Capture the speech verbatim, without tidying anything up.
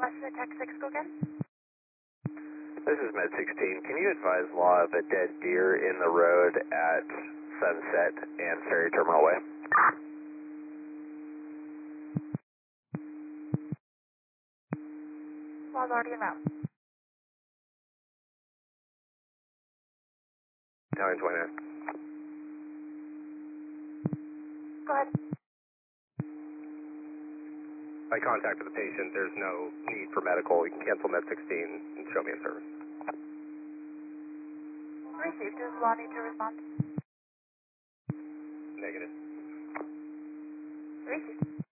Western Tech six, go again. This is Med sixteen. Can you advise law of a dead deer in the road at Sunset and Ferry Terminal Way? Law's already in route. nine twenty-nine. Go ahead. I contacted the patient. There's no need for medical. You can cancel Med sixteen and show me a service. Received. Does law need to respond? Negative. Received.